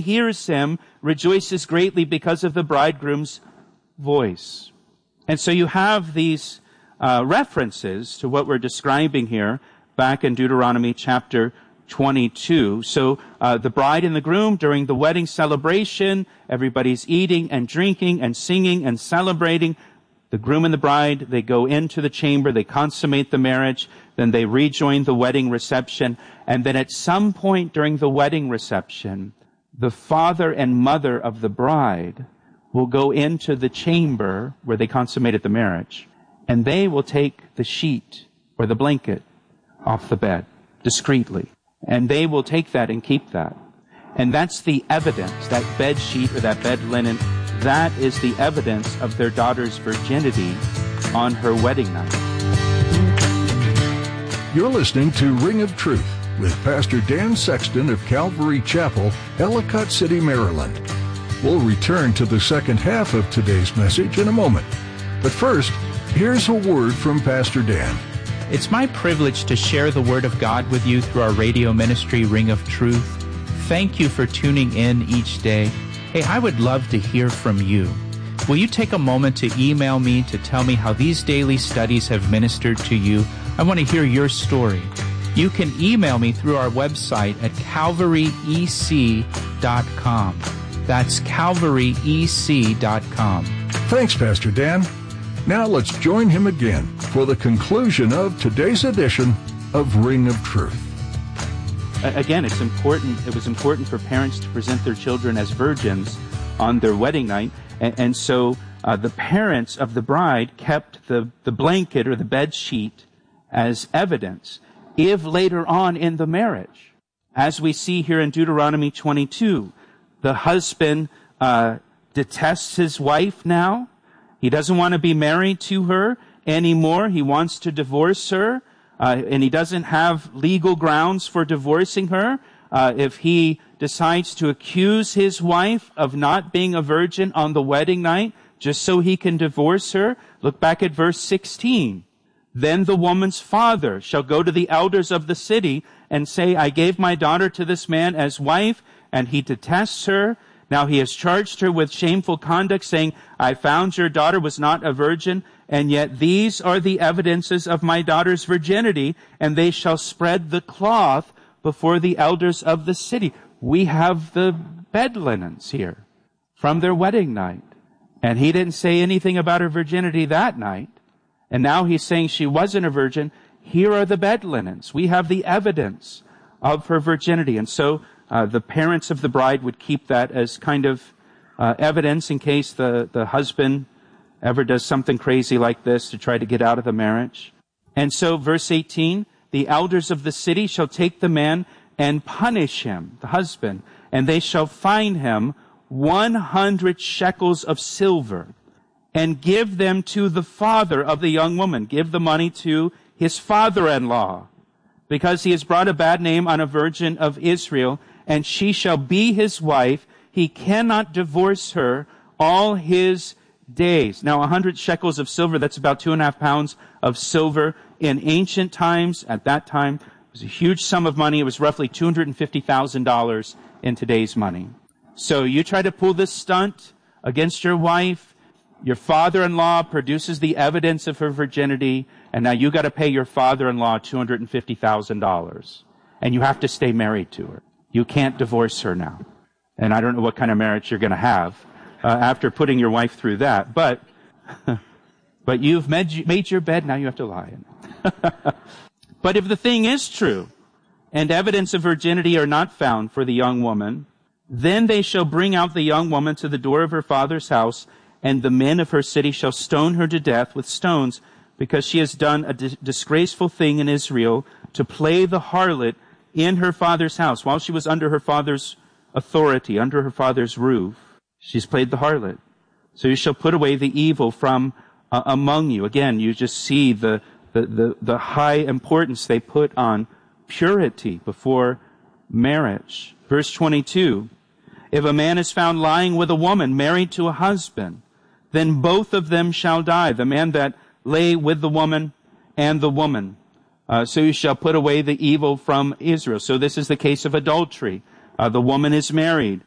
hears him rejoices greatly because of the bridegroom's voice. And so you have these references to what we're describing here back in Deuteronomy chapter 22. So the bride and the groom during the wedding celebration, everybody's eating and drinking and singing and celebrating. The groom and the bride, they go into the chamber, they consummate the marriage, then they rejoin the wedding reception, and then at some point during the wedding reception, the father and mother of the bride will go into the chamber where they consummated the marriage, and they will take the sheet or the blanket off the bed discreetly, and they will take that and keep that. And that's the evidence, that bed sheet or that bed linen, that is the evidence of their daughter's virginity on her wedding night. You're listening to Ring of Truth with Pastor Dan Sexton of Calvary Chapel, Ellicott City, Maryland. We'll return to the second half of today's message in a moment. But first, here's a word from Pastor Dan. It's my privilege to share the Word of God with you through our radio ministry, Ring of Truth. Thank you for tuning in each day. Hey, I would love to hear from you. Will you take a moment to email me to tell me how these daily studies have ministered to you? I want to hear your story. You can email me through our website at calvaryec.com. That's calvaryec.com. Thanks, Pastor Dan. Now let's join him again for the conclusion of today's edition of Ring of Truth. Again, it was important for parents to present their children as virgins on their wedding night. And so the parents of the bride kept the blanket or the bed sheet as evidence. If later on in the marriage, as we see here in Deuteronomy 22, the husband detests his wife now. He doesn't want to be married to her anymore. He wants to divorce her. And he doesn't have legal grounds for divorcing her. If he decides to accuse his wife of not being a virgin on the wedding night, just so he can divorce her, look back at verse 16. Then the woman's father shall go to the elders of the city and say, I gave my daughter to this man as wife, and he detests her. Now he has charged her with shameful conduct, saying, I found your daughter was not a virgin, and yet these are the evidences of my daughter's virginity, and they shall spread the cloth before the elders of the city. We have the bed linens here from their wedding night. And he didn't say anything about her virginity that night. And now he's saying she wasn't a virgin. Here are the bed linens. We have the evidence of her virginity. And so the parents of the bride would keep that as kind of evidence in case the husband ever does something crazy like this to try to get out of the marriage. And so verse 18, the elders of the city shall take the man and punish him, the husband, and they shall fine him 100 shekels of silver and give them to the father of the young woman. Give the money to his father-in-law, because he has brought a bad name on a virgin of Israel, and she shall be his wife. He cannot divorce her all his days. Now, 100 shekels of silver, that's about 2.5 pounds of silver. In ancient times, at that time, it was a huge sum of money. It was roughly $250,000 in today's money. So you try to pull this stunt against your wife, your father-in-law produces the evidence of her virginity, and now you got to pay your father-in-law $250,000. And you have to stay married to her. You can't divorce her now. And I don't know what kind of marriage you're going to have after putting your wife through that. But you've made your bed, now you have to lie in it. But if the thing is true, and evidence of virginity are not found for the young woman, then they shall bring out the young woman to the door of her father's house, and the men of her city shall stone her to death with stones, because she has done a disgraceful thing in Israel, to play the harlot in her father's house. While she was under her father's authority, under her father's roof, she's played the harlot. So you shall put away the evil from among you. Again, you just see the high importance they put on purity before marriage. Verse 22, if a man is found lying with a woman married to a husband, then both of them shall die, the man that lay with the woman and the woman. So you shall put away the evil from Israel. So this is the case of adultery. The woman is married.